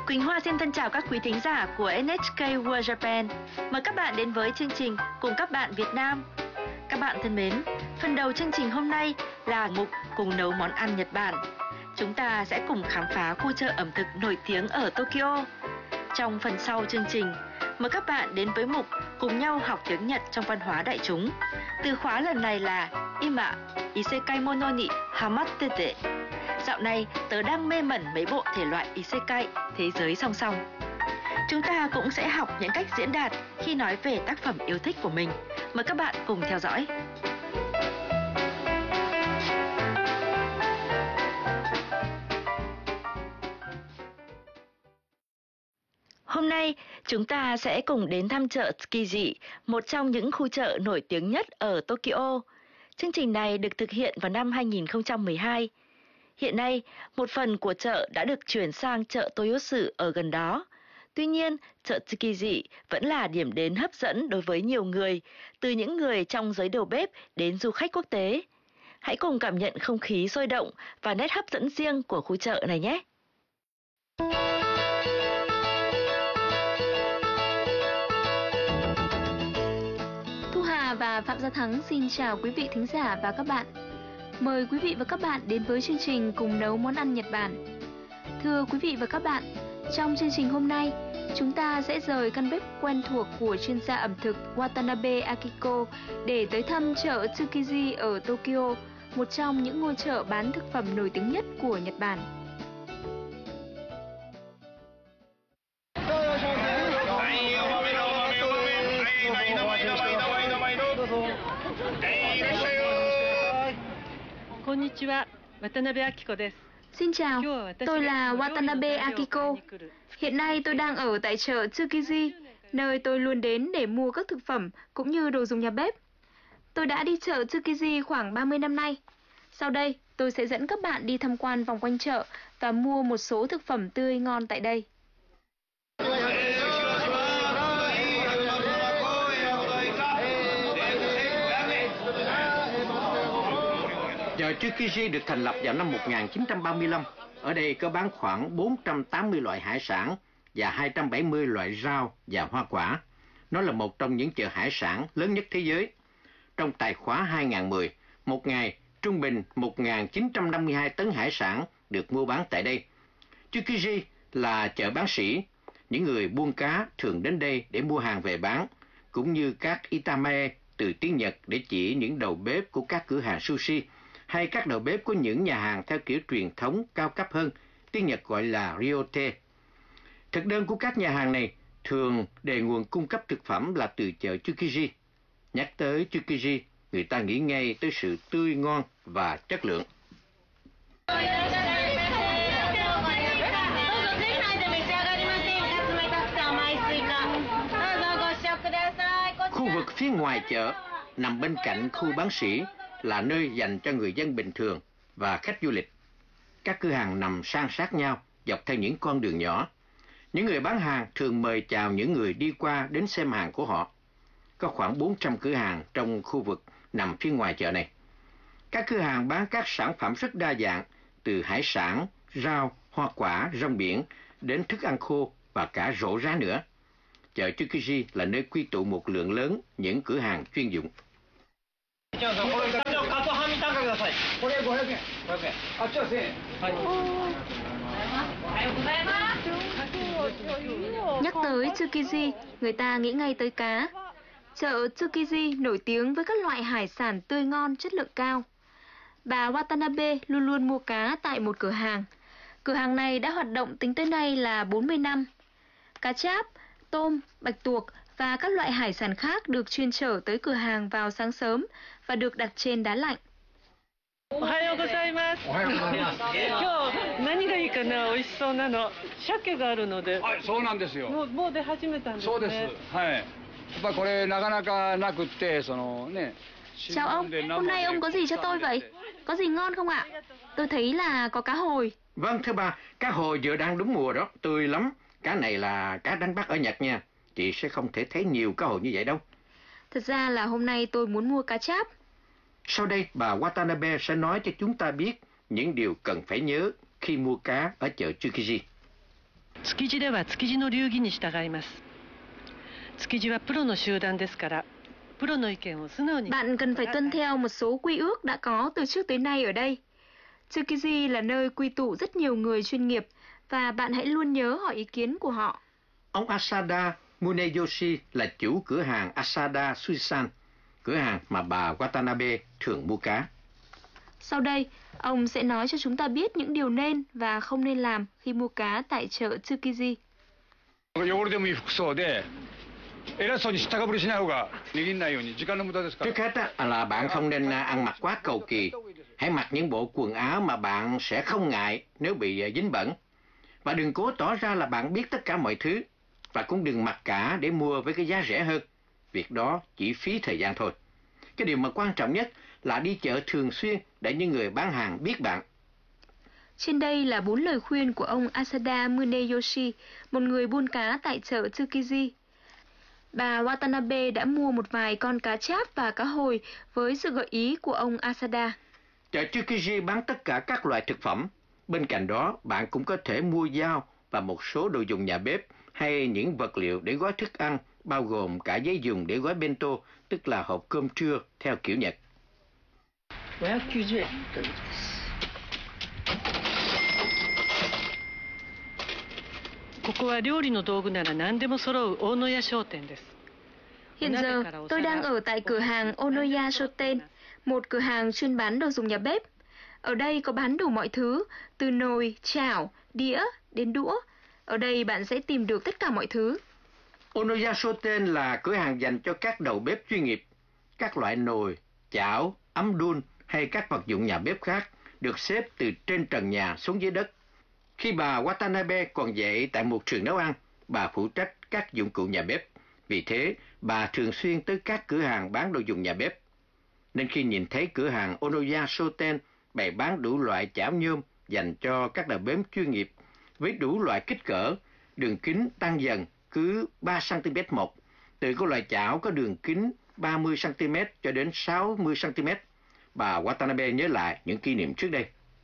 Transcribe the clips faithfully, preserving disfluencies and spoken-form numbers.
Quỳnh Hoa xin thân chào các quý thính giả của en hát ca World Japan. Mời các bạn đến với chương trình Cùng các bạn Việt Nam. Các bạn thân mến, phần đầu chương trình hôm nay là mục Cùng nấu món ăn Nhật Bản. Chúng ta sẽ cùng khám phá khu chợ ẩm thực nổi tiếng ở Tokyo. Trong phần sau chương trình, mời các bạn đến với mục Cùng nhau học tiếng Nhật trong văn hóa đại chúng. Từ khóa lần này là Ima Isekai mono ni hamatte. Dạo này tớ đang mê mẩn mấy bộ thể loại Isekai, thế giới song song. Chúng ta cũng sẽ học những cách diễn đạt khi nói về tác phẩm yêu thích của mình. Mời các bạn cùng theo dõi. Hôm nay, chúng ta sẽ cùng đến thăm chợ Tsukiji, một trong những khu chợ nổi tiếng nhất ở Tokyo. Chương trình này được thực hiện vào năm hai nghìn không trăm mười hai. Hiện nay, một phần của chợ đã được chuyển sang chợ Toyosu ở gần đó. Tuy nhiên, chợ Tsukiji vẫn là điểm đến hấp dẫn đối với nhiều người, từ những người trong giới đầu bếp đến du khách quốc tế. Hãy cùng cảm nhận không khí sôi động và nét hấp dẫn riêng của khu chợ này nhé! Thu Hà và Phạm Gia Thắng xin chào quý vị thính giả và các bạn. Mời quý vị và các bạn đến với chương trình Cùng nấu món ăn Nhật Bản. Thưa quý vị và các bạn, trong chương trình hôm nay, chúng ta sẽ rời căn bếp quen thuộc của chuyên gia ẩm thực Watanabe Akiko để tới thăm chợ Tsukiji ở Tokyo, một trong những ngôi chợ bán thực phẩm nổi tiếng nhất của Nhật Bản. Konnichiwa, Watanabe Akiko desu. Xin chào, tôi là Watanabe Akiko. Hiện nay tôi đang ở tại chợ Tsukiji, nơi tôi luôn đến để mua các thực phẩm cũng như đồ dùng nhà bếp. Tôi đã đi chợ Tsukiji khoảng ba mươi năm nay. Sau đây, tôi sẽ dẫn các bạn đi tham quan vòng quanh chợ và mua một số thực phẩm tươi ngon tại đây. Chợ Tsukiji được thành lập vào năm một nghìn chín trăm ba mươi lăm. Ở đây có bán khoảng bốn trăm tám mươi loại hải sản và hai trăm bảy mươi loại rau và hoa quả. Nó là một trong những chợ hải sản lớn nhất thế giới. Trong tài khóa hai nghìn không trăm mười, một ngày trung bình một nghìn chín trăm năm mươi hai tấn hải sản được mua bán tại đây. Tsukiji là chợ bán sỉ. Những người buôn cá thường đến đây để mua hàng về bán, cũng như các itamae từ tiếng Nhật để chỉ những đầu bếp của các cửa hàng sushi, hay các đầu bếp của những nhà hàng theo kiểu truyền thống cao cấp hơn, tiếng Nhật gọi là ryotei. Thực đơn của các nhà hàng này thường đề nguồn cung cấp thực phẩm là từ chợ Tsukiji. Nhắc tới Tsukiji, người ta nghĩ ngay tới sự tươi ngon và chất lượng. Khu vực phía ngoài chợ nằm bên cạnh khu bán sỉ là nơi dành cho người dân bình thường và khách du lịch. Các cửa hàng nằm san sát nhau dọc theo những con đường nhỏ. Những người bán hàng thường mời chào những người đi qua đến xem hàng của họ. Có khoảng bốn trăm cửa hàng trong khu vực nằm phía ngoài chợ này. Các cửa hàng bán các sản phẩm rất đa dạng, từ hải sản, rau, hoa quả, rong biển đến thức ăn khô và cả rổ rá nữa. Chợ Tsukiji là nơi quy tụ một lượng lớn những cửa hàng chuyên dụng. Nhắc tới Tsukiji, người ta nghĩ ngay tới cá. Chợ Tsukiji nổi tiếng với các loại hải sản tươi ngon, chất lượng cao. Bà Watanabe luôn luôn mua cá tại một cửa hàng. Cửa hàng này đã hoạt động tính tới nay là bốn mươi năm. Cá cháp, tôm, bạch tuộc và các loại hải sản khác được chuyên chở tới cửa hàng vào sáng sớm và được đặt trên đá lạnh. Ohayou gozaimasu. Kyou nani ga ii kana? Oishishou nano. Shake ga aru node. Hai,そうなんですよ。 もうもう出始めたんですね。 そうです。はい。やっぱこれなかなかなくってそのね。 Chào ông, hôm nay ông có gì cho tôi vậy? Có gì ngon không ạ? Tôi thấy là có cá hồi. Vâng thưa bà, cá hồi giờ đang đúng mùa đó, tươi lắm. Cá này là cá đánh bắt ở Nhật nha. Chị sẽ không thể thấy nhiều cá hồi như vậy đâu. Thật ra là hôm nay tôi muốn mua cá cháp. Sau đây bà Watanabe sẽ nói cho chúng ta biết những điều cần phải nhớ khi mua cá ở chợ Tsukiji. 築地では築地の流儀に従います。築地はプロの集団ですから、プロの意見を素直に。 Bạn cần phải tuân theo một số quy ước đã có từ trước tới nay ở đây. Tsukiji là nơi quy tụ rất nhiều người chuyên nghiệp và bạn hãy luôn nhớ hỏi ý kiến của họ. Ông Asada Muneyoshi là chủ cửa hàng Asada Suisan, cửa hàng mà bà Watanabe thường mua cá. Sau đây, ông sẽ nói cho chúng ta biết những điều nên và không nên làm khi mua cá tại chợ Tsukiji. Trước hết là bạn không nên ăn mặc quá cầu kỳ. Hãy mặc những bộ quần áo mà bạn sẽ không ngại nếu bị dính bẩn. Và đừng cố tỏ ra là bạn biết tất cả mọi thứ. Và cũng đừng mặc cả để mua với cái giá rẻ hơn. Việc đó chỉ phí thời gian thôi. Cái điều mà quan trọng nhất là đi chợ thường xuyên để những người bán hàng biết bạn. Trên đây là bốn lời khuyên của ông Asada Muneyoshi, một người buôn cá tại chợ Tsukiji. Bà Watanabe đã mua một vài con cá cháp và cá hồi với sự gợi ý của ông Asada. Chợ Tsukiji bán tất cả các loại thực phẩm. Bên cạnh đó, bạn cũng có thể mua dao và một số đồ dùng nhà bếp hay những vật liệu để gói thức ăn, bao gồm cả giấy dùng để gói bento, tức là hộp cơm trưa theo kiểu Nhật. Hiện giờ, tôi đang ở tại cửa hàng Onoya Shoten, một cửa hàng chuyên bán đồ dùng nhà bếp. Ở đây có bán đủ mọi thứ, từ nồi, chảo, đĩa đến đũa. Ở đây bạn sẽ tìm được tất cả mọi thứ. Onoya Shoten là cửa hàng dành cho các đầu bếp chuyên nghiệp. Các loại nồi, chảo, ấm đun hay các vật dụng nhà bếp khác được xếp từ trên trần nhà xuống dưới đất. Khi bà Watanabe còn dạy tại một trường nấu ăn, bà phụ trách các dụng cụ nhà bếp. Vì thế, bà thường xuyên tới các cửa hàng bán đồ dùng nhà bếp. Nên khi nhìn thấy cửa hàng Onoya Shoten bày bán đủ loại chảo nhôm dành cho các đầu bếp chuyên nghiệp với đủ loại kích cỡ, đường kính tăng dần cứ ba xăng-ti-mét một, từ các loại chảo có đường kính ba mươi xăng-ti-mét cho đến sáu mươi xăng-ti-mét. Bà Watanabe nhớ lại những kỷ niệm trước đây.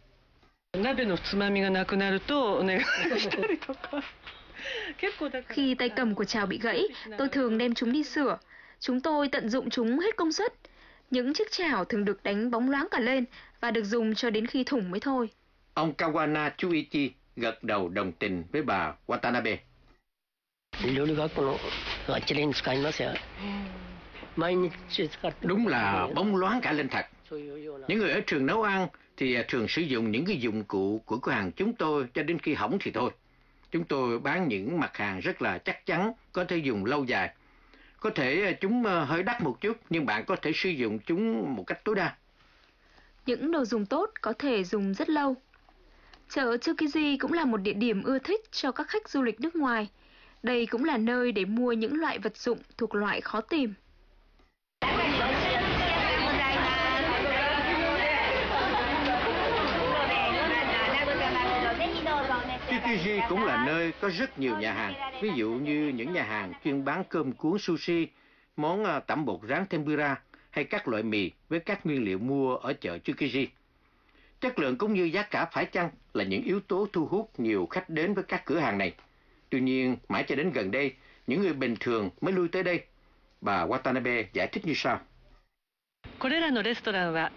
Khi tay cầm của chảo bị gãy, tôi thường đem chúng đi sửa. Chúng tôi tận dụng chúng hết công suất. Những chiếc chảo thường được đánh bóng loáng cả lên và được dùng cho đến khi thủng mới thôi. Ông Kawana Chuichi gật đầu đồng tình với bà Watanabe. Đúng là bóng loáng cả lên thật. Những người ở trường nấu ăn thì thường sử dụng những cái dụng cụ của cửa hàng chúng tôi cho đến khi hỏng thì thôi. Chúng tôi bán những mặt hàng rất là chắc chắn, có thể dùng lâu dài. Có thể chúng hơi đắt một chút, nhưng bạn có thể sử dụng chúng một cách tối đa. Những đồ dùng tốt có thể dùng rất lâu. Chợ Tsukiji cũng là một địa điểm ưa thích cho các khách du lịch nước ngoài. Đây cũng là nơi để mua những loại vật dụng thuộc loại khó tìm. Tsukiji cũng là nơi có rất nhiều nhà hàng, ví dụ như những nhà hàng chuyên bán cơm cuốn sushi, món tẩm bột rán tempura hay các loại mì với các nguyên liệu mua ở chợ Tsukiji. Chất lượng cũng như giá cả phải chăng là những yếu tố thu hút nhiều khách đến với các cửa hàng này. Tuy nhiên, mãi cho đến gần đây, những người bình thường mới lui tới đây. Bà Watanabe giải thích như sau.